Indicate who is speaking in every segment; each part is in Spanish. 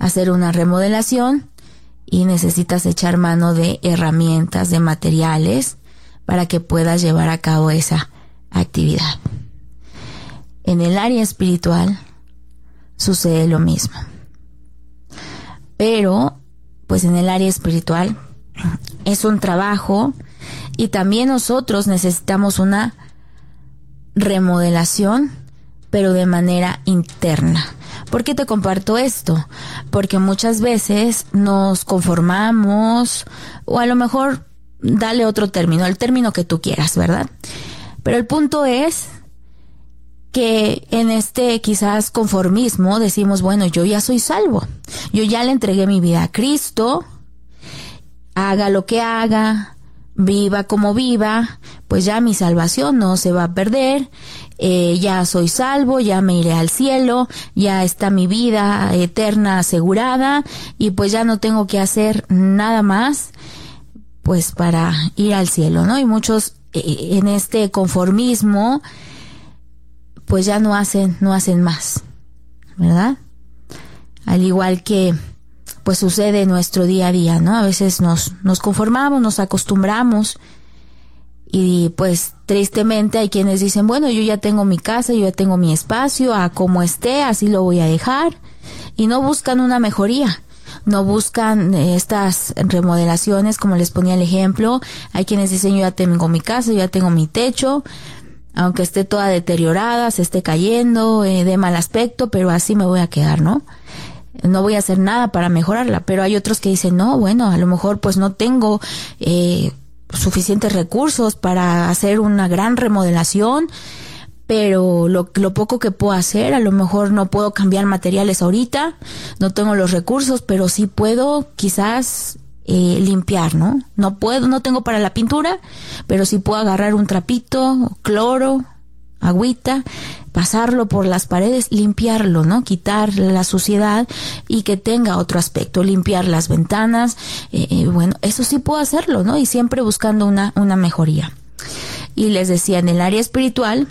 Speaker 1: hacer una remodelación y necesitas echar mano de herramientas, de materiales para que puedas llevar a cabo esa actividad. En el área espiritual sucede lo mismo. Pero, pues en el área espiritual es un trabajo y también nosotros necesitamos una remodelación, pero de manera interna. ¿Por qué te comparto esto? Porque muchas veces nos conformamos, o a lo mejor dale otro término, el término que tú quieras, ¿verdad? Pero el punto es que en este quizás conformismo decimos, bueno, yo ya soy salvo, yo ya le entregué mi vida a Cristo, haga lo que haga, viva como viva, pues ya mi salvación no se va a perder, ya soy salvo, ya me iré al cielo, ya está mi vida eterna asegurada y pues ya no tengo que hacer nada más pues para ir al cielo, ¿no? Y muchos en este conformismo pues ya no hacen más, ¿verdad? Al igual que pues sucede en nuestro día a día, ¿no? A veces nos conformamos, nos acostumbramos y pues tristemente hay quienes dicen, bueno, yo ya tengo mi casa, yo ya tengo mi espacio, a como esté, así lo voy a dejar, y no buscan una mejoría, no buscan estas remodelaciones, como les ponía el ejemplo. Hay quienes dicen, yo ya tengo mi casa, yo ya tengo mi techo, aunque esté toda deteriorada, se esté cayendo, de mal aspecto, pero así me voy a quedar, ¿no? No voy a hacer nada para mejorarla. Pero hay otros que dicen, no, bueno, a lo mejor pues no tengo suficientes recursos para hacer una gran remodelación, pero lo poco que puedo hacer, a lo mejor no puedo cambiar materiales ahorita, no tengo los recursos, pero sí puedo quizás limpiar, ¿no? No tengo para la pintura, pero sí puedo agarrar un trapito, cloro, agüita, pasarlo por las paredes, limpiarlo, ¿no? Quitar la suciedad y que tenga otro aspecto, limpiar las ventanas, bueno, eso sí puedo hacerlo, ¿no? Y siempre buscando una mejoría. Y les decía, en el área espiritual,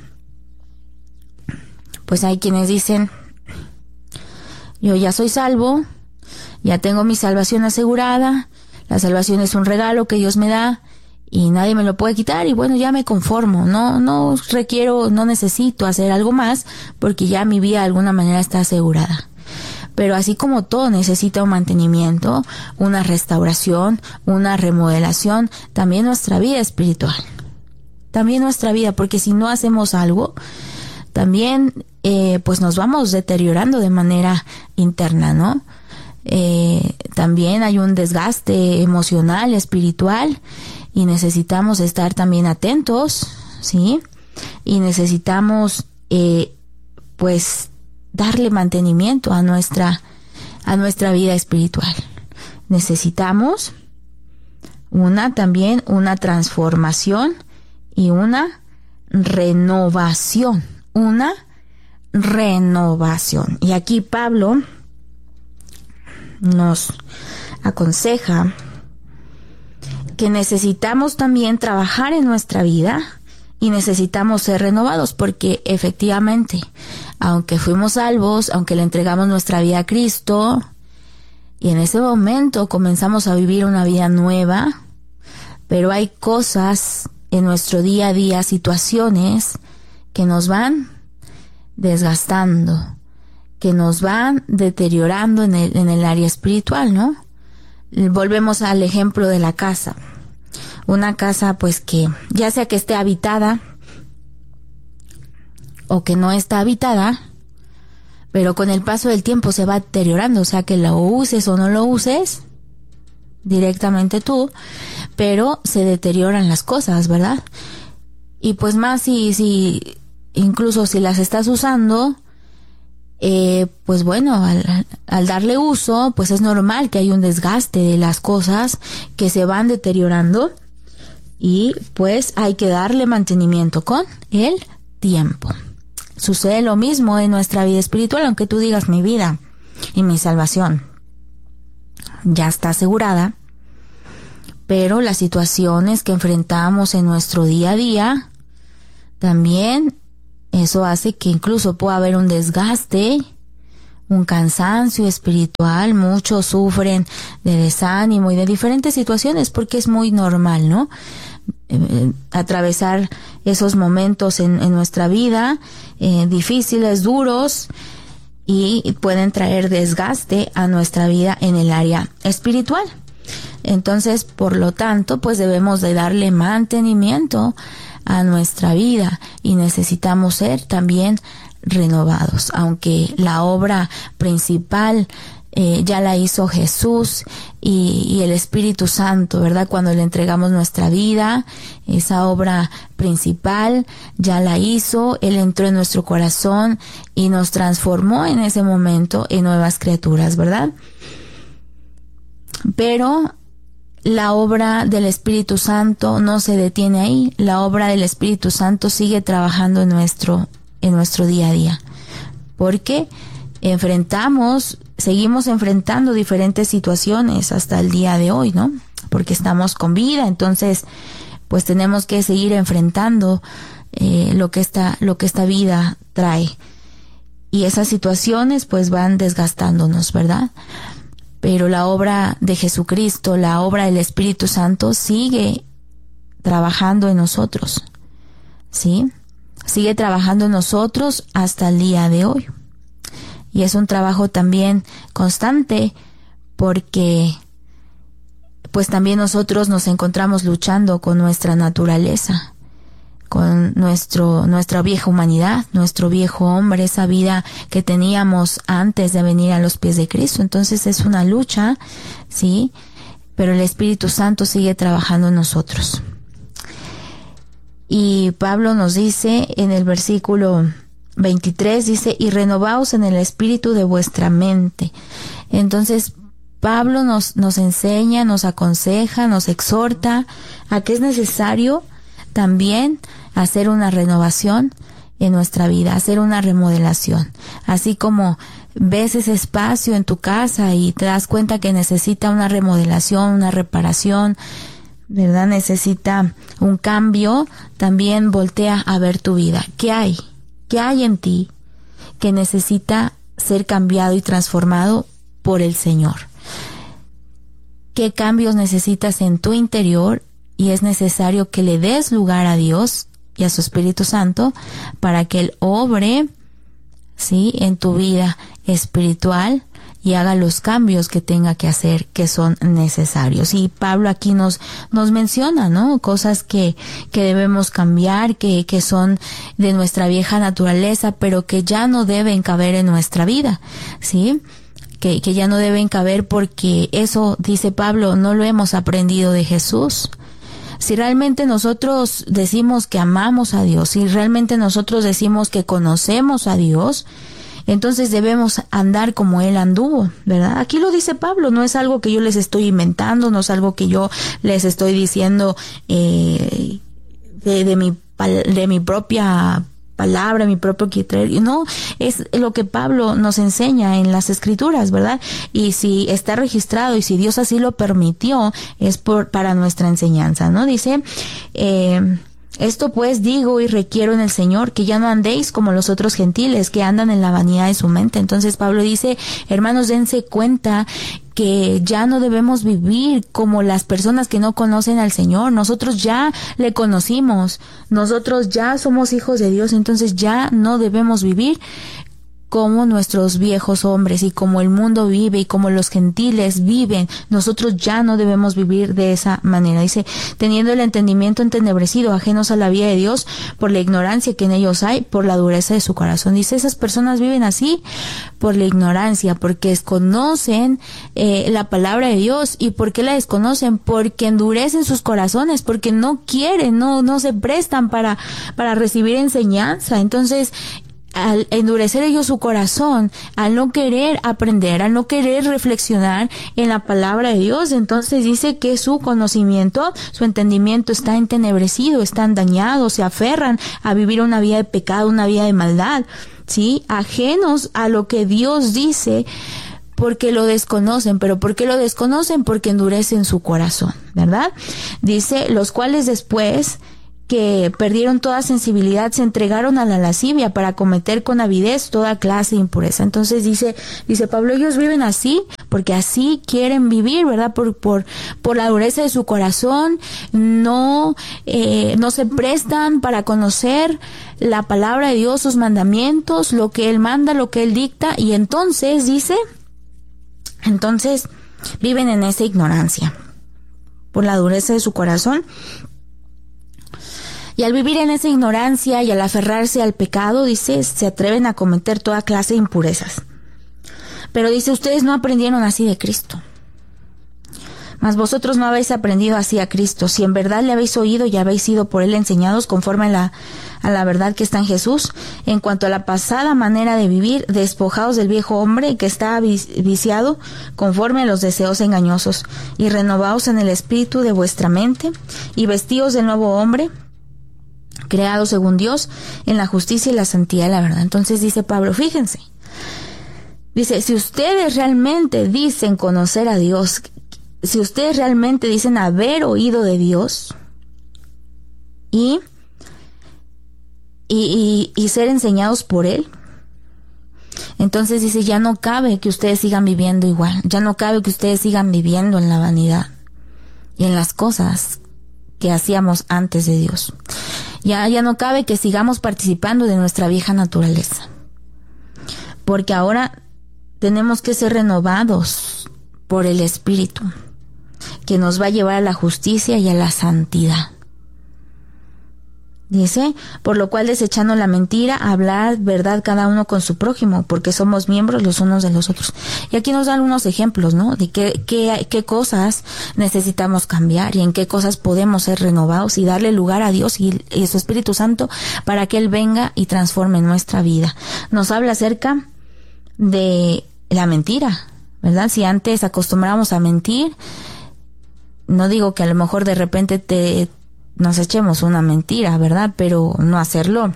Speaker 1: pues hay quienes dicen, yo ya soy salvo, ya tengo mi salvación asegurada, la salvación es un regalo que Dios me da y nadie me lo puede quitar y bueno, ya me conformo, no requiero, no necesito hacer algo más porque ya mi vida de alguna manera está asegurada. Pero así como todo necesita un mantenimiento, una restauración, una remodelación, también nuestra vida espiritual, también nuestra vida, porque si no hacemos algo, también pues nos vamos deteriorando de manera interna, ¿no? También hay un desgaste emocional, espiritual, y necesitamos estar también atentos, ¿sí? Y necesitamos, pues, darle mantenimiento a nuestra vida espiritual. Necesitamos también una transformación y una renovación. Y aquí Pablo nos aconseja que necesitamos también trabajar en nuestra vida y necesitamos ser renovados porque efectivamente, aunque fuimos salvos, aunque le entregamos nuestra vida a Cristo y en ese momento comenzamos a vivir una vida nueva, pero hay cosas en nuestro día a día, situaciones que nos van desgastando, que nos van deteriorando en el área espiritual, ¿no? Volvemos al ejemplo de la casa. Una casa pues que ya sea que esté habitada o que no está habitada, pero con el paso del tiempo se va deteriorando, o sea que lo uses o no lo uses directamente tú, pero se deterioran las cosas, ¿verdad? Y pues más si incluso si las estás usando, pues bueno, al darle uso, pues es normal que hay un desgaste de las cosas que se van deteriorando y pues hay que darle mantenimiento con el tiempo. Sucede lo mismo en nuestra vida espiritual, aunque tú digas mi vida y mi salvación ya está asegurada, pero las situaciones que enfrentamos en nuestro día a día, también eso hace que incluso pueda haber un desgaste un cansancio espiritual, muchos sufren de desánimo y de diferentes situaciones porque es muy normal, ¿no? Atravesar esos momentos en nuestra vida, difíciles, duros, y pueden traer desgaste a nuestra vida en el área espiritual. Entonces, por lo tanto, pues debemos de darle mantenimiento a nuestra vida y necesitamos ser también renovados, aunque la obra principal ya la hizo Jesús y el Espíritu Santo, ¿verdad? Cuando le entregamos nuestra vida, esa obra principal ya la hizo, Él entró en nuestro corazón y nos transformó en ese momento en nuevas criaturas, ¿verdad? Pero la obra del Espíritu Santo no se detiene ahí, la obra del Espíritu Santo sigue trabajando en nuestro día a día, porque seguimos enfrentando diferentes situaciones hasta el día de hoy, ¿no? Porque estamos con vida, entonces pues tenemos que seguir enfrentando lo que esta vida trae, y esas situaciones pues van desgastándonos, ¿verdad? Pero la obra de Jesucristo, la obra del Espíritu Santo sigue trabajando en nosotros, ¿sí? Sigue trabajando en nosotros hasta el día de hoy. Y es un trabajo también constante porque pues también nosotros nos encontramos luchando con nuestra naturaleza, con nuestra vieja humanidad, nuestro viejo hombre, esa vida que teníamos antes de venir a los pies de Cristo. Entonces es una lucha, ¿sí? Pero el Espíritu Santo sigue trabajando en nosotros. Y Pablo nos dice en el versículo 23, dice, y renovaos en el espíritu de vuestra mente. Entonces Pablo nos enseña, nos aconseja, nos exhorta a que es necesario también hacer una renovación en nuestra vida, hacer una remodelación. Así como ves ese espacio en tu casa y te das cuenta que necesita una remodelación, una reparación, ¿verdad? Necesita un cambio, también voltea a ver tu vida. ¿Qué hay? ¿Qué hay en ti que necesita ser cambiado y transformado por el Señor? ¿Qué cambios necesitas en tu interior? Y es necesario que le des lugar a Dios y a su Espíritu Santo para que Él obre, ¿sí?, en tu vida espiritual y haga los cambios que tenga que hacer, que son necesarios. Y Pablo aquí nos menciona, ¿no?, cosas que debemos cambiar, que son de nuestra vieja naturaleza, pero que ya no deben caber en nuestra vida, ¿sí? Que ya no deben caber porque eso, dice Pablo, no lo hemos aprendido de Jesús. Si realmente nosotros decimos que amamos a Dios, si realmente nosotros decimos que conocemos a Dios, entonces debemos andar como Él anduvo, ¿verdad? Aquí lo dice Pablo, no es algo que yo les estoy inventando, no es algo que yo les estoy diciendo de mi propia palabra, mi propio criterio. No, es lo que Pablo nos enseña en las Escrituras, ¿verdad? Y si está registrado y si Dios así lo permitió, es para nuestra enseñanza, ¿no? Dice, esto pues digo y requiero en el Señor, que ya no andéis como los otros gentiles que andan en la vanidad de su mente. Entonces Pablo dice, hermanos, dense cuenta que ya no debemos vivir como las personas que no conocen al Señor. Nosotros ya le conocimos, nosotros ya somos hijos de Dios, entonces ya no debemos vivir como nuestros viejos hombres y como el mundo vive y como los gentiles viven. Nosotros ya no debemos vivir de esa manera. Dice, teniendo el entendimiento entenebrecido, ajenos a la vida de Dios por la ignorancia que en ellos hay, por la dureza de su corazón. Dice, esas personas viven así por la ignorancia, porque desconocen la palabra de Dios. ¿Y por qué la desconocen? Porque endurecen sus corazones, porque no quieren, no se prestan para recibir enseñanza. Entonces, al endurecer ellos su corazón, al no querer aprender, al no querer reflexionar en la palabra de Dios, entonces dice que su conocimiento, su entendimiento está entenebrecido, están dañados, se aferran a vivir una vida de pecado, una vida de maldad, ¿sí? Ajenos a lo que Dios dice, porque lo desconocen. ¿Pero por qué lo desconocen? Porque endurecen su corazón, ¿verdad? Dice, los cuales después que perdieron toda sensibilidad, se entregaron a la lascivia para cometer con avidez toda clase de impureza. Entonces dice Pablo, ellos viven así porque así quieren vivir, ¿verdad? Por la dureza de su corazón, no se prestan para conocer la palabra de Dios, sus mandamientos, lo que Él manda, lo que Él dicta, y entonces viven en esa ignorancia, por la dureza de su corazón. Y al vivir en esa ignorancia y al aferrarse al pecado, dice, se atreven a cometer toda clase de impurezas. Pero dice, ustedes no aprendieron así de Cristo. Mas vosotros no habéis aprendido así a Cristo. Si en verdad le habéis oído y habéis sido por Él enseñados conforme a la verdad que está en Jesús, en cuanto a la pasada manera de vivir, despojaos del viejo hombre que está viciado conforme a los deseos engañosos, y renovaos en el espíritu de vuestra mente, y vestíos del nuevo hombre, creado según Dios, en la justicia y la santidad de la verdad. Entonces dice Pablo, fíjense, dice, si ustedes realmente dicen conocer a Dios, si ustedes realmente dicen haber oído de Dios y ser enseñados por Él, entonces dice, ya no cabe que ustedes sigan viviendo igual, ya no cabe que ustedes sigan viviendo en la vanidad y en las cosas que hacíamos antes de Dios. Ya no cabe que sigamos participando de nuestra vieja naturaleza, porque ahora tenemos que ser renovados por el Espíritu, que nos va a llevar a la justicia y a la santidad. Dice, por lo cual desechando la mentira, hablar verdad cada uno con su prójimo, porque somos miembros los unos de los otros. Y aquí nos dan unos ejemplos, ¿no? De qué cosas necesitamos cambiar y en qué cosas podemos ser renovados y darle lugar a Dios y su Espíritu Santo para que Él venga y transforme nuestra vida. Nos habla acerca de la mentira, ¿verdad? Si antes acostumbrábamos a mentir, no digo que a lo mejor de repente nos echemos una mentira, ¿verdad? Pero no hacerlo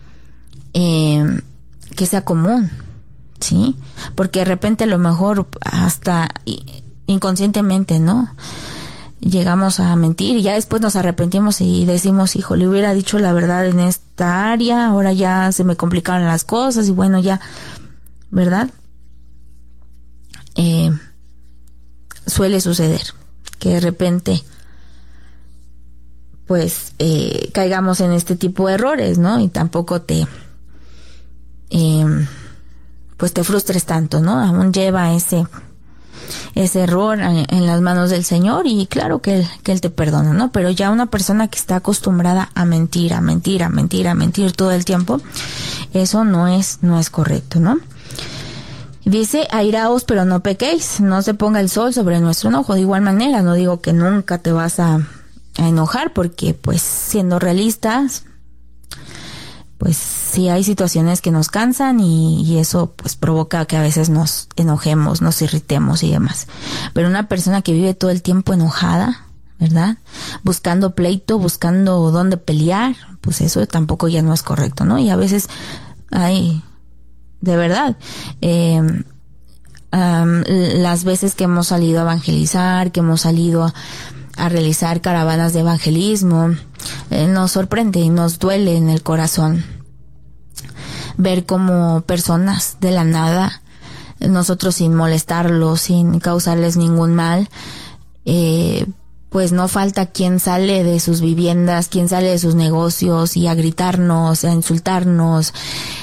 Speaker 1: que sea común, ¿sí? Porque de repente a lo mejor hasta inconscientemente, ¿no? Llegamos a mentir y ya después nos arrepentimos y decimos, hijo, le hubiera dicho la verdad en esta área, ahora ya se me complicaron las cosas y bueno, ya, ¿verdad? Suele suceder que de repente pues caigamos en este tipo de errores, ¿no? Y tampoco pues te frustres tanto, ¿no? Aún lleva ese error en las manos del Señor y claro que Él te perdona, ¿no? Pero ya una persona que está acostumbrada a mentir todo el tiempo, eso no es correcto, ¿no? Dice, airaos pero no pequéis, no se ponga el sol sobre nuestro enojo. De igual manera, no digo que nunca te vas a enojar, porque pues siendo realistas, pues sí hay situaciones que nos cansan y eso pues provoca que a veces nos enojemos, nos irritemos y demás. Pero una persona que vive todo el tiempo enojada, ¿verdad? Buscando pleito, buscando dónde pelear, pues eso tampoco ya no es correcto, ¿no? Y a veces hay, de verdad, las veces que hemos salido a evangelizar, que hemos salido a realizar caravanas de evangelismo, nos sorprende y nos duele en el corazón ver cómo personas de la nada, nosotros sin molestarlos, sin causarles ningún mal, pues no falta quien sale de sus viviendas, quien sale de sus negocios y a gritarnos, a insultarnos,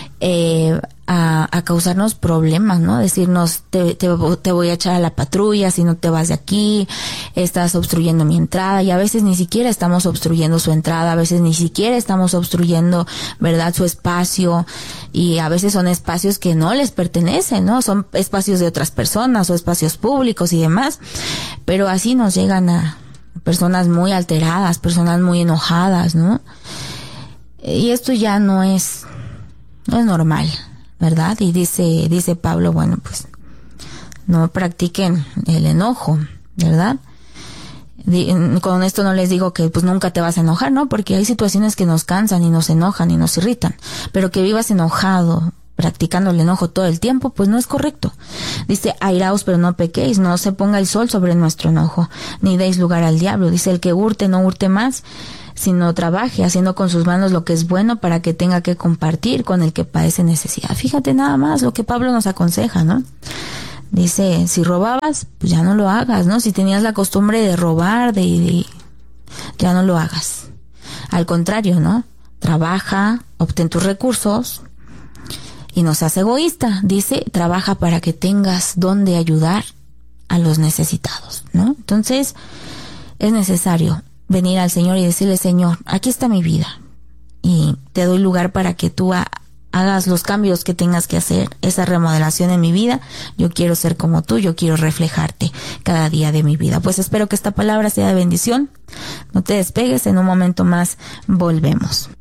Speaker 1: a causarnos problemas, ¿no? Decirnos, te voy a echar a la patrulla si no te vas de aquí, estás obstruyendo mi entrada, y a veces ni siquiera estamos obstruyendo su entrada, a veces ni siquiera estamos obstruyendo, ¿verdad?, su espacio, y a veces son espacios que no les pertenecen, ¿no? Son espacios de otras personas o espacios públicos y demás, pero así nos llegan a personas muy alteradas, personas muy enojadas, ¿no? Y esto ya no es normal, ¿verdad? Y dice Pablo, bueno, pues no practiquen el enojo, ¿verdad? Con esto no les digo que pues nunca te vas a enojar, ¿no? Porque hay situaciones que nos cansan y nos enojan y nos irritan, pero que vivas enojado, practicando el enojo todo el tiempo, pues no es correcto. Dice, airaos pero no pequéis, no se ponga el sol sobre nuestro enojo, ni deis lugar al diablo. Dice, el que hurte no hurte más, sino trabaje haciendo con sus manos lo que es bueno para que tenga que compartir con el que padece necesidad. Fíjate nada más lo que Pablo nos aconseja, ¿no? Dice, si robabas, pues ya no lo hagas, ¿no? Si tenías la costumbre de robar, ya no lo hagas. Al contrario, ¿no? Trabaja, obtén tus recursos y no seas egoísta. Dice, trabaja para que tengas donde ayudar a los necesitados, ¿no? Entonces, es necesario venir al Señor y decirle, Señor, aquí está mi vida y te doy lugar para que tú hagas los cambios que tengas que hacer, esa remodelación en mi vida. Yo quiero ser como tú, yo quiero reflejarte cada día de mi vida. Pues espero que esta palabra sea de bendición. No te despegues, en un momento más volvemos.